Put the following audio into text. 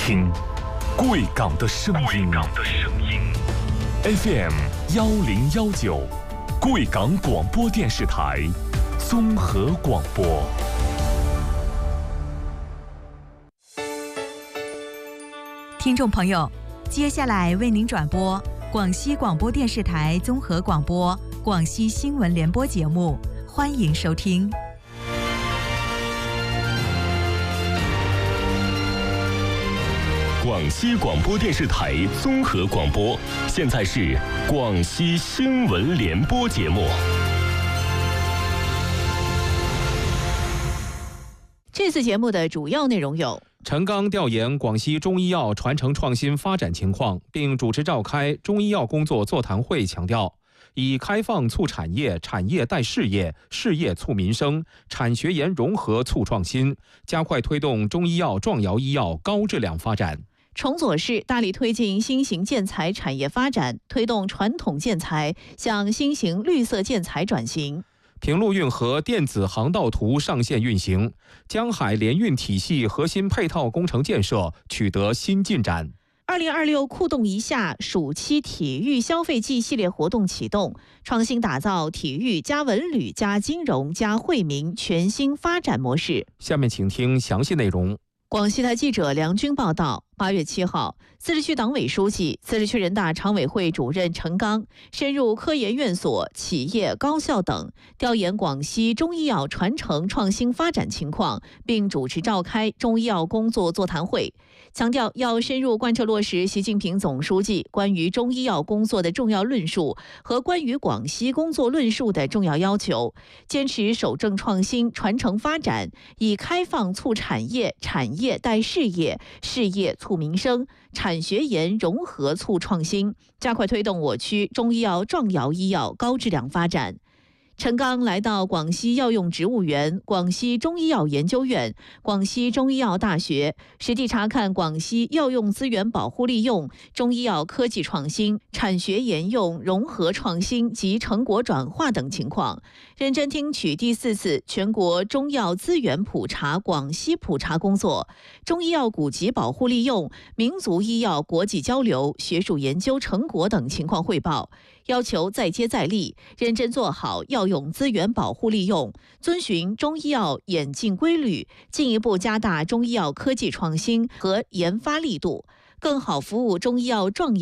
听贵港的声音。FM 1019，贵港广播电视台综合广播。 听众朋友，接下来为您转播广西广播电视台综合广播广西新闻联播节目，欢迎收听。 广西广播电视台综合广播，现在是广西新闻联播节目。 这次节目的主要内容有： 陈刚调研广西中医药传承创新发展情况，并主持召开中医药工作座谈会，强调以开放促产业，产业带事业，事业促民生，产学研融合促创新，加快推动中医药壮瑶医药高质量发展。 崇左市大力推进新型建材产业发展，推动传统建材向新型绿色建材转型。 平陆运河电子航道图上线运行，江海联运体系核心配套工程建设取得新进展。 2026酷动一下暑期体育消费季系列活动启动，创新打造体育加文旅加金融加惠民全新发展模式。 下面请听详细内容。 广西台记者梁军报道，8月7号，自治区党委书记、自治区人大常委会主任陈刚深入科研院所、企业、高校等，调研广西中医药传承创新发展情况，并主持召开中医药工作座谈会，强调要深入贯彻落实习近平总书记关于中医药工作的重要论述和关于广西工作论述的重要要求，坚持守正创新、传承发展，以开放促产业，产业带事业，事业促民生，产学研融合促创新，加快推动我区中医药壮瑶医药高质量发展。陈刚来到广西药用植物园、广西中医药研究院、广西中医药大学，实地查看广西药用资源保护利用、中医药科技创新、产学研用融合创新及成果转化等情况，认真听取第4次全国中药资源普查广西普查工作、中医药古籍保护利用、民族医药国际交流、学术研究成果等情况汇报，要求再接再厉，认真做好药用资源保护利用，遵循中医药演进规律，进一步加大中医药科技创新和研发力度，更好服务中医药壮